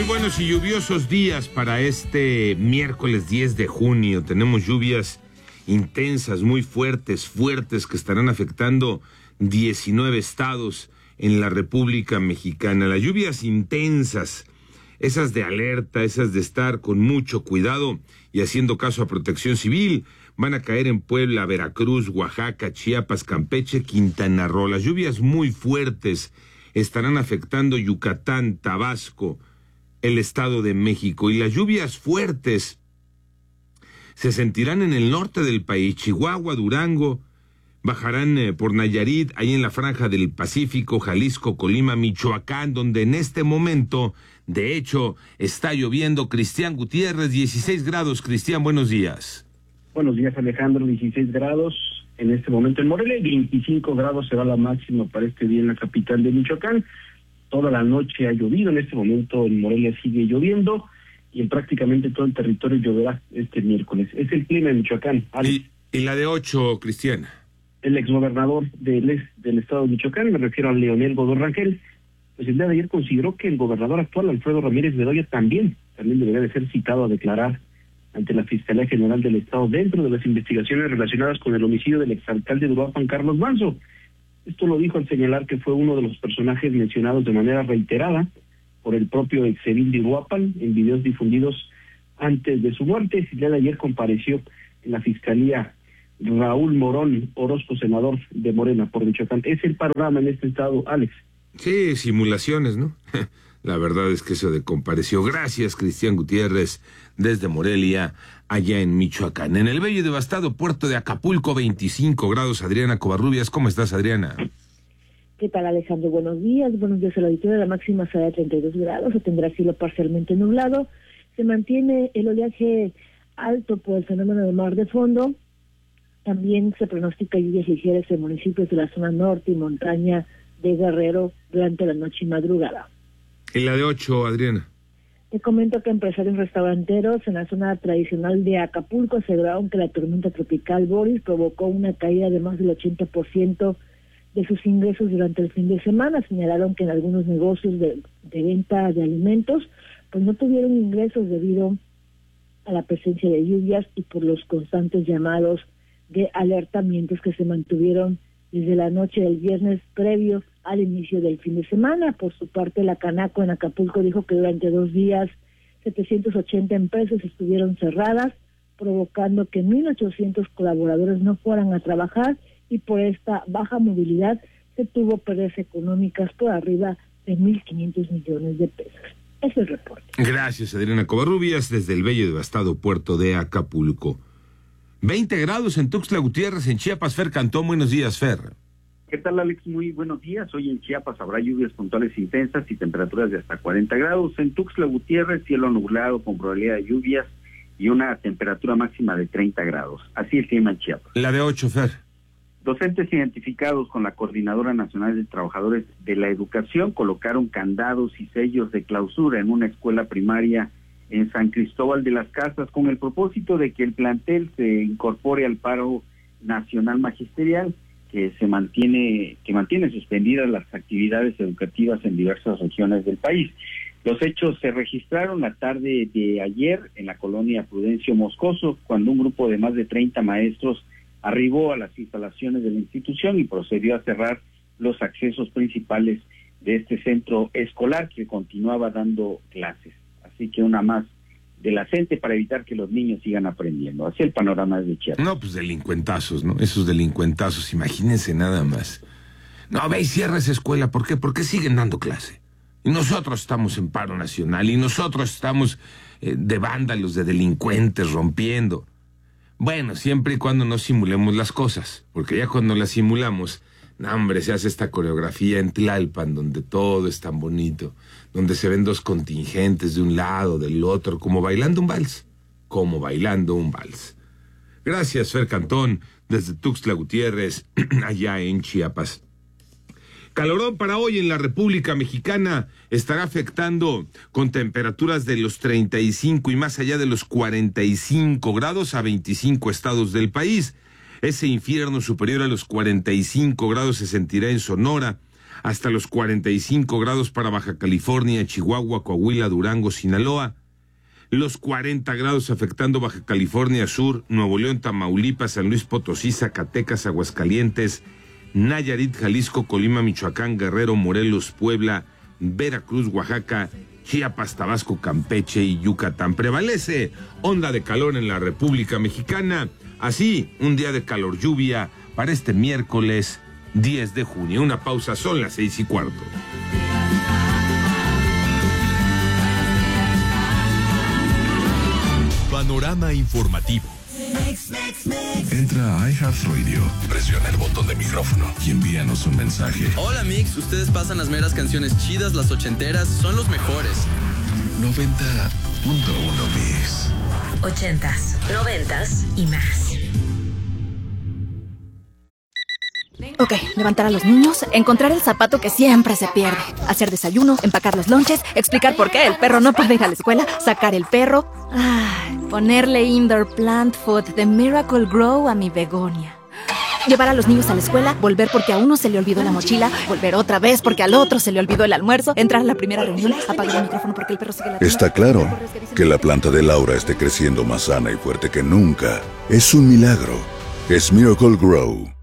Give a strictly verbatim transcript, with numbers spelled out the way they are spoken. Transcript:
Muy buenos y lluviosos días para este miércoles diez de junio. Tenemos lluvias intensas, muy fuertes, fuertes, que estarán afectando diecinueve estados en la República Mexicana. Las lluvias intensas, esas de alerta, esas de estar con mucho cuidado y haciendo caso a Protección Civil, van a caer en Puebla, Veracruz, Oaxaca, Chiapas, Campeche, Quintana Roo. Las lluvias muy fuertes estarán afectando Yucatán, Tabasco, el Estado de México, y las lluvias fuertes se sentirán en el norte del país, Chihuahua, Durango, bajarán eh, por Nayarit, ahí en la franja del Pacífico, Jalisco, Colima, Michoacán, donde en este momento, de hecho, está lloviendo. Cristian Gutiérrez, dieciséis grados. Cristian, buenos días. Buenos días, Alejandro, dieciséis grados en este momento en Morelia, veinticinco grados será la máxima para este día en la capital de Michoacán. Toda la noche ha llovido, en este momento en Morelia sigue lloviendo y en prácticamente todo el territorio lloverá este miércoles. Es el clima en Michoacán. ¿Y, y la de ocho, Cristiana? El exgobernador del, del estado de Michoacán, me refiero a Leonel Godoy Rangel, pues el día de ayer consideró que el gobernador actual, Alfredo Ramírez Bedoya, también, también debería de ser citado a declarar ante la Fiscalía General del Estado dentro de las investigaciones relacionadas con el homicidio del exalcalde de Uruapan, Carlos Manzo. Esto lo dijo al señalar que fue uno de los personajes mencionados de manera reiterada por el propio exedil de Uruapan en videos difundidos antes de su muerte. El día de ayer compareció en la Fiscalía Raúl Morón Orozco, senador de Morena por Michoacán. Es el panorama en este estado, Alex. Sí, simulaciones, ¿no? La verdad es que eso de compareció. Gracias, Cristian Gutiérrez, desde Morelia, allá en Michoacán. En el bello y devastado puerto de Acapulco, veinticinco grados. Adriana Covarrubias, ¿cómo estás, Adriana? ¿Qué tal, Alejandro? Buenos días. Buenos días a la auditoría. La máxima será de treinta y dos grados. Se tendrá cielo parcialmente nublado. Se mantiene el oleaje alto por el fenómeno de mar de fondo. También se pronostica lluvias ligeras en municipios de la zona norte y montaña de Guerrero durante la noche y madrugada. ¿Y la de ocho, Adriana? Te comento que empresarios restauranteros en la zona tradicional de Acapulco aseguraron que la tormenta tropical Boris provocó una caída de más del ochenta por ciento de sus ingresos durante el fin de semana. Señalaron que en algunos negocios de, de venta de alimentos pues no tuvieron ingresos debido a la presencia de lluvias y por los constantes llamados de alerta, mientras que se mantuvieron desde la noche del viernes previo al inicio del fin de semana. Por su parte, la Canaco en Acapulco dijo que durante dos días setecientas ochenta empresas estuvieron cerradas, provocando que mil ochocientos colaboradores no fueran a trabajar, y por esta baja movilidad se tuvo pérdidas económicas por arriba de mil quinientos millones de pesos. Ese es el reporte. Gracias, Adriana Covarrubias, desde el bello y devastado puerto de Acapulco. veinte grados en Tuxtla Gutiérrez, en Chiapas. Fer Cantón, buenos días, Fer. ¿Qué tal, Alex? Muy buenos días. Hoy en Chiapas habrá lluvias puntuales intensas y temperaturas de hasta cuarenta grados. En Tuxtla Gutiérrez, cielo nublado con probabilidad de lluvias y una temperatura máxima de treinta grados. Así el clima en Chiapas. La de ocho, Fer. Docentes identificados con la Coordinadora Nacional de Trabajadores de la Educación colocaron candados y sellos de clausura en una escuela primaria en San Cristóbal de las Casas con el propósito de que el plantel se incorpore al paro nacional magisterial que se mantiene que mantiene suspendidas las actividades educativas en diversas regiones del país. Los hechos se registraron la tarde de ayer en la colonia Prudencio Moscoso, cuando un grupo de más de treinta maestros arribó a las instalaciones de la institución y procedió a cerrar los accesos principales de este centro escolar que continuaba dando clases. Así que una más de la gente para evitar que los niños sigan aprendiendo. Así el panorama de Chiapas. No, pues delincuentazos, ¿no? Esos delincuentazos, imagínense nada más. No, ve y cierra esa escuela. ¿Por qué? Porque siguen dando clase. Y nosotros estamos en paro nacional, y nosotros estamos eh, de vándalos, de delincuentes, rompiendo. Bueno, siempre y cuando no simulemos las cosas, porque ya cuando las simulamos, no, hombre, se hace esta coreografía en Tlalpan, donde todo es tan bonito, donde se ven dos contingentes de un lado, del otro, como bailando un vals, como bailando un vals. Gracias, Fer Cantón, desde Tuxtla Gutiérrez, allá en Chiapas. Calorón para hoy en la República Mexicana estará afectando con temperaturas de los treinta y cinco y más allá de los cuarenta y cinco grados a veinticinco estados del país. Ese infierno superior a los cuarenta y cinco grados se sentirá en Sonora, hasta los cuarenta y cinco grados para Baja California, Chihuahua, Coahuila, Durango, Sinaloa. Los cuarenta grados afectando Baja California Sur, Nuevo León, Tamaulipas, San Luis Potosí, Zacatecas, Aguascalientes, Nayarit, Jalisco, Colima, Michoacán, Guerrero, Morelos, Puebla, Veracruz, Oaxaca, Chiapas, Tabasco, Campeche y Yucatán. Prevalece onda de calor en la República Mexicana. Así, un día de calor lluvia para este miércoles diez de junio. Una pausa, son las seis y cuarto. Panorama informativo. Entra a iHeartRadio, presiona el botón de micrófono y envíanos un mensaje. Hola Mix, ustedes pasan las meras canciones chidas, las ochenteras, son los mejores. noventa punto uno Mix. Ochentas, noventas y más. Ok, levantar a los niños, encontrar el zapato que siempre se pierde, hacer desayuno, empacar los lonches, explicar por qué el perro no puede ir a la escuela, sacar el perro, ay, ponerle indoor plant food de Miracle Grow a mi begonia. Llevar a los niños a la escuela, volver porque a uno se le olvidó la mochila, volver otra vez porque al otro se le olvidó el almuerzo, entrar a la primera reunión, apagar el micrófono porque el perro sigue la... Está claro que la planta de Laura esté creciendo más sana y fuerte que nunca. Es un milagro. Es Miracle Grow.